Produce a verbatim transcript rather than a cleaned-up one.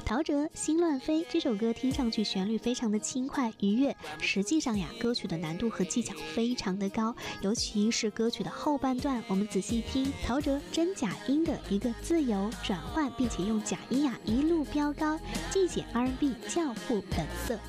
陶喆《心乱飞》这首歌听上去旋律非常的轻快愉悦，实际上呀，歌曲的难度和技巧非常的高，尤其是歌曲的后半段，我们仔细听陶喆真假音的一个自由转换，并且用假音呀一路飙高，既显 R and B 教父本色。